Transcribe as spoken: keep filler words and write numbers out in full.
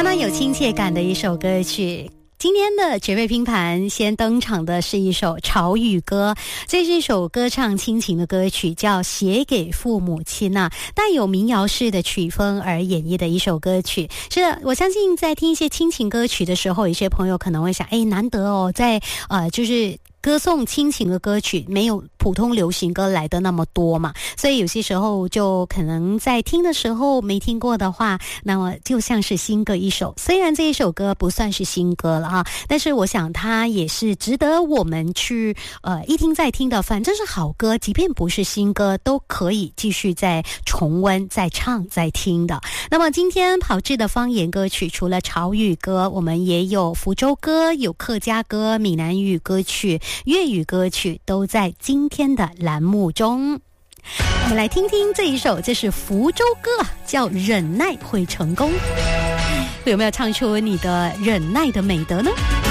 相当有亲切感的一首歌曲。今天的绝味拼盘先登场的是一首潮语歌，这是一首歌唱亲情的歌曲，叫《写给父母亲》啊，带有民谣式的曲风而演绎的一首歌曲。是的，我相信在听一些亲情歌曲的时候，有些朋友可能会想，哎，难得哦，在呃就是歌颂亲情的歌曲没有普通流行歌来的那么多嘛，所以有些时候就可能在听的时候没听过的话，那么就像是新歌一首。虽然这一首歌不算是新歌了啊，但是我想它也是值得我们去呃一听再听的，反正是好歌，即便不是新歌都可以继续再重温再唱再听的。那么今天跑制的方言歌曲除了潮语歌，我们也有福州歌，有客家歌，闽南语歌曲，粤语歌曲都在今天的栏目中。我们来听听这一首，这是福州歌，叫《忍耐会成功》。有没有唱出你的忍耐的美德呢？